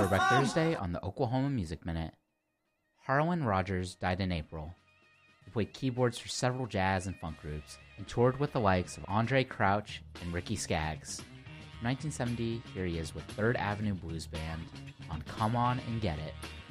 Throwback Thursday on the Oklahoma Music Minute. Harlan Rogers died in April. He played keyboards for several jazz and funk groups and toured with the likes of Andre Crouch and Ricky Skaggs. In 1970, here he is with Third Avenue Blues Band on Come On and Get It.